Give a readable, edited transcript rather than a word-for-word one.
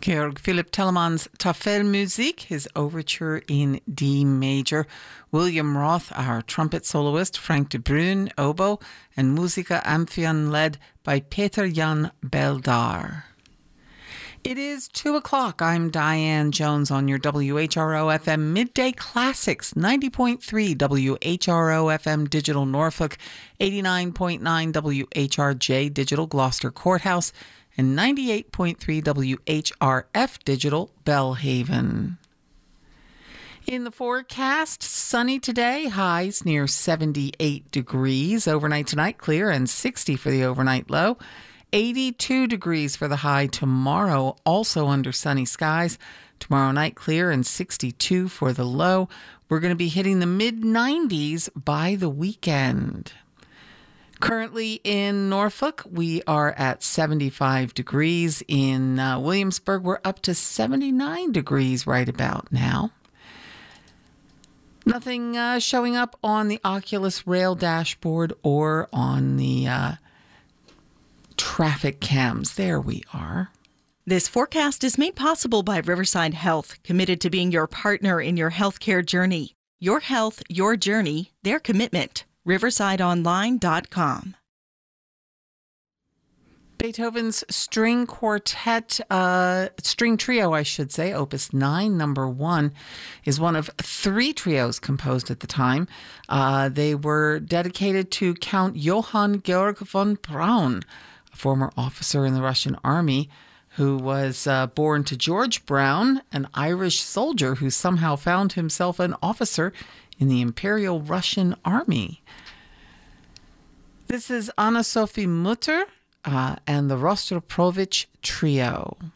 Georg Philipp Telemann's Tafelmusik, his overture in D major. William Roth, our trumpet soloist. Frank de Bruyn, oboe. And Musica Amphion, led by Peter Jan Beldar. It is 2 o'clock. I'm Diane Jones on your WHRO FM Midday Classics, 90.3 WHRO FM Digital Norfolk, 89.9 WHRJ Digital Gloucester Courthouse, and 98.3 WHRF Digital Bellhaven. In the forecast, sunny today, highs near 78 degrees. Overnight tonight, clear and 60 for the overnight low. 82 degrees for the high tomorrow, also under sunny skies. Tomorrow night, clear and 62 for the low. We're going to be hitting the mid-90s by the weekend. Currently in Norfolk, we are at 75 degrees. In Williamsburg, we're up to 79 degrees right about now. Nothing showing up on the Oculus Rail dashboard or on the traffic cams. There we are. This forecast is made possible by Riverside Health, committed to being your partner in your healthcare journey. Your health, your journey, their commitment. RiversideOnline.com. Beethoven's string quartet, string trio, I should say, Opus 9, number 1, is one of 3 trios composed at the time. They were dedicated to Count Johann Georg von Braun, a former officer in the Russian army who was born to George Brown, an Irish soldier who somehow found himself an officer in the Imperial Russian Army. This is Anna Sophie Mutter and the Rostroprovich Trio.